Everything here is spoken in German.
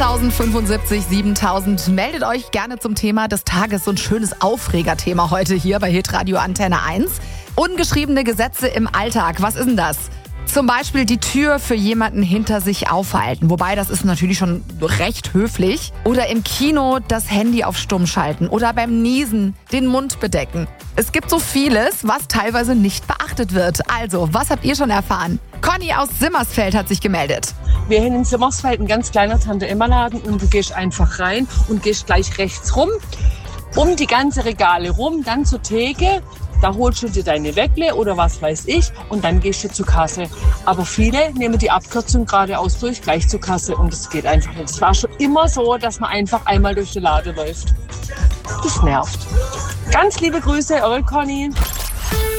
8075 7000. Meldet euch gerne zum Thema des Tages. So ein schönes Aufregerthema heute hier bei Hitradio Antenne 1. Ungeschriebene Gesetze im Alltag. Was ist denn das? Zum Beispiel die Tür für jemanden hinter sich aufhalten. Wobei, das ist natürlich schon recht höflich. Oder im Kino das Handy auf Stumm schalten. Oder beim Niesen den Mund bedecken. Es gibt so vieles, was teilweise nicht beachtet wird. Also, was habt ihr schon erfahren? Conny aus Simmersfeld hat sich gemeldet. Wir haben in Simmersfeld ein ganz kleiner Tante-Emma-Laden und du gehst einfach rein und gehst gleich rechts rum, um die ganze Regale rum, dann zur Theke. Da holst du dir deine Weckle oder was weiß ich und dann gehst du zur Kasse. Aber viele nehmen die Abkürzung geradeaus durch, gleich zur Kasse und das geht einfach nicht. Es war schon immer so, dass man einfach einmal durch die Lade läuft. Das nervt. Ganz liebe Grüße, eure Conny.